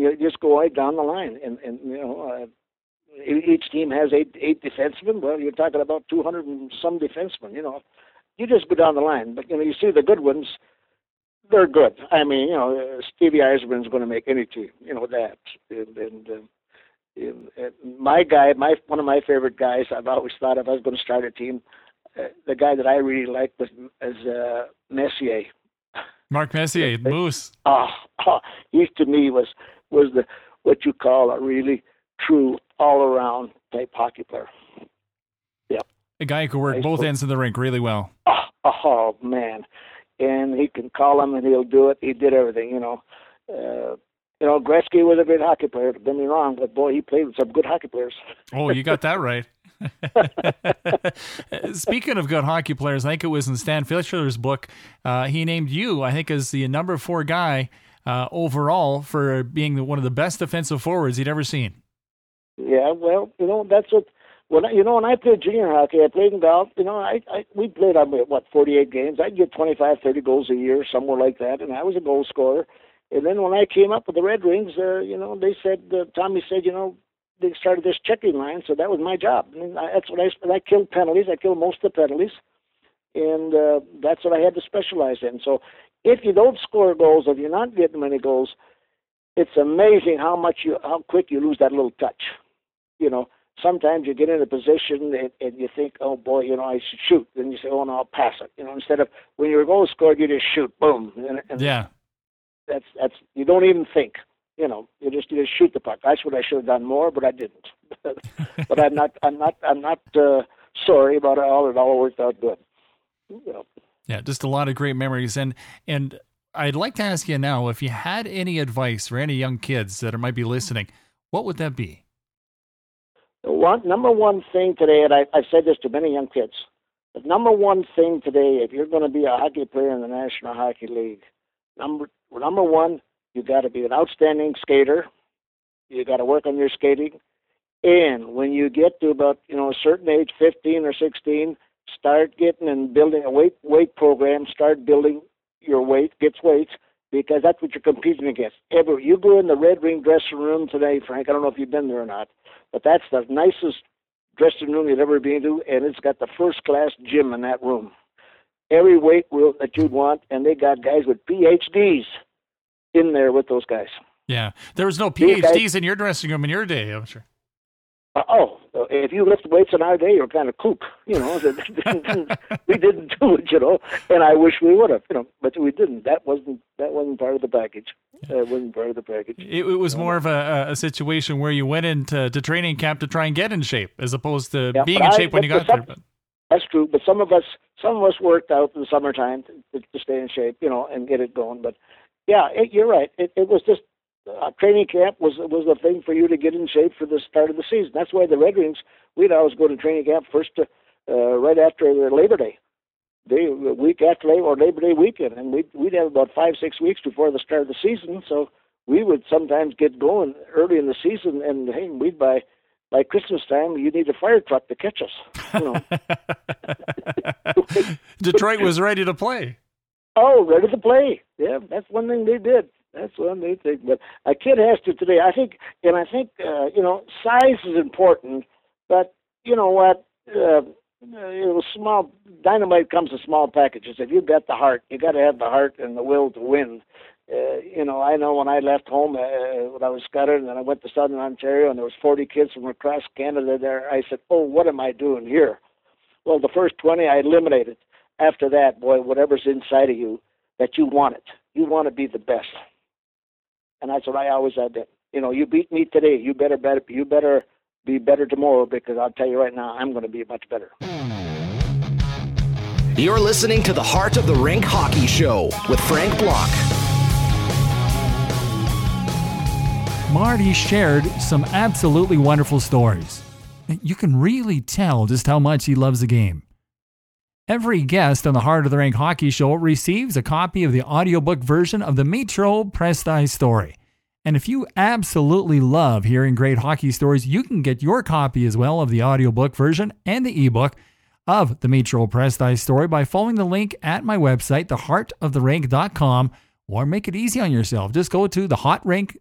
you just go right down the line. And each team has eight defensemen. Well, you're talking about 200 and some defensemen. You just go down the line. But you see the good ones. They're good. I mean, Stevie Yzerman's going to make any team. That. And my guy, one of my favorite guys, I've always thought if I was going to start a team, the guy that I really liked was Messier. Mark Messier, Moose. He to me was the what you call a really true all-around type hockey player. Yep. A guy who could work both ends of the rink really well. Oh man. And he can call him, and he'll do it. He did everything, Gretzky was a great hockey player. Don't get me wrong, but boy, he played with some good hockey players. Oh, you got that right. Speaking of good hockey players, I think it was in Stan Fischler's book, he named you, I think, as the number 4 guy overall for being one of the best defensive forwards he'd ever seen. Yeah, well, that's what. When I played junior hockey, I played in golf. We played on 48 games. I'd get 25, 30 goals a year, somewhere like that, and I was a goal scorer. And then when I came up with the Red Wings, they said, Tommy said, they started this checking line, so that was my job. And that's what I killed penalties. I killed most of the penalties, and that's what I had to specialize in. So if you don't score goals, if you're not getting many goals, it's amazing how quick you lose that little touch. Sometimes you get in a position and you think, oh boy, I should shoot. Then you say, oh no, I'll pass it. Instead of when your goal is scored, you just shoot, boom. And yeah, that's you don't even think. You just shoot the puck. That's what I should have done more, but I didn't. But I'm not sorry about it all. It all worked out good. Yeah, just a lot of great memories. And I'd like to ask you now, if you had any advice for any young kids that might be listening, what would that be? Number one thing today, and I've said this to many young kids, the number one thing today, if you're going to be a hockey player in the National Hockey League, number one, you got to be an outstanding skater. You got to work on your skating. And when you get to about a certain age, 15 or 16, start getting and building a weight program. Start building your weight, gets weights, because that's what you're competing against. You go in the Red Wing dressing room today, Frank. I don't know if you've been there or not, but that's the nicest dressing room you've ever been to, and it's got the first-class gym in that room. Every weight room that you'd want, and they got guys with PhDs in there with those guys. Yeah, there was no PhDs in your dressing room in your day, I'm sure. If you lift weights in our day, you're kind of kook, we didn't do it, and I wish we would have, but we didn't. That wasn't part of the package. That wasn't part of the package. It was more of a situation where you went into training camp to try and get in shape, as opposed to being in shape when you got there. But that's true. But some of us worked out in the summertime to stay in shape, and get it going. But yeah, you're right. It was just. Training camp was the thing for you to get in shape for the start of the season. That's why the Red Wings, we'd always go to training camp right after Labor Day, the week after Labor Day weekend, and we'd have about 5-6 weeks before the start of the season. So we would sometimes get going early in the season, and hey, we'd by Christmas time, you need a fire truck to catch us. Detroit was ready to play. Oh, ready to play. Yeah, that's one thing they did. That's one they think. But a kid has to today. I think size is important. But you know what? Small dynamite comes in small packages. If you've got the heart, you got to have the heart and the will to win. I know when I left home when I was scattered, and then I went to Southern Ontario, and there was 40 kids from across Canada there. I said, "Oh, what am I doing here?" Well, the first 20 I eliminated. After that, boy, whatever's inside of you, that you want it. You want to be the best. And that's what I always had to. You beat me today. You better be better tomorrow, because I'll tell you right now, I'm going to be much better. You're listening to the Heart of the Rink Hockey Show with Frank Block. Marty shared some absolutely wonderful stories. You can really tell just how much he loves the game. Every guest on the Heart of the Rink Hockey Show receives a copy of the audiobook version of the Metro Press-Style story. And if you absolutely love hearing great hockey stories, you can get your copy as well of the audiobook version and the ebook of the Metro Press-Style story by following the link at my website, theheartoftherink.com, or make it easy on yourself. Just go to